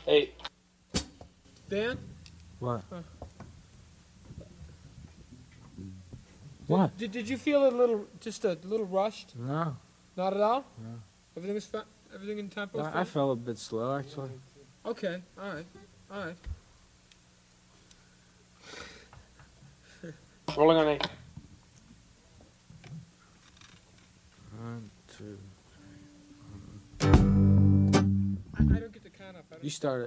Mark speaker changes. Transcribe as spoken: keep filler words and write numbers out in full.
Speaker 1: Eight.
Speaker 2: Dan?
Speaker 3: What?
Speaker 2: Huh.
Speaker 3: What?
Speaker 2: Did, did you feel a little, just a little rushed?
Speaker 3: No.
Speaker 2: Not at all?
Speaker 3: No.
Speaker 2: Everything was fine? Everything in tempo? was
Speaker 3: I, I
Speaker 2: fine?
Speaker 3: felt a bit slow, actually.
Speaker 2: Okay, alright, alright.
Speaker 1: Rolling on eight.
Speaker 3: One, two.
Speaker 2: I, I don't get the count up. I don't
Speaker 3: You started.